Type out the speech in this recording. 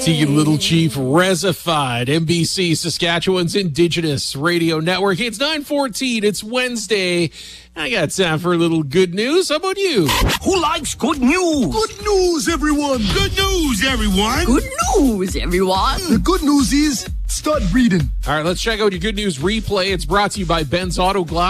Little Chief Rezified, NBC Saskatchewan's Indigenous Radio Network. It's 9:14. It's Wednesday. I got time for a little good news. How about you? Who likes good news? Good news, everyone. Good news, everyone. Good news, everyone. The good news is start reading. All right, let's check out your good news replay. It's brought to you by Ben's Auto Glass.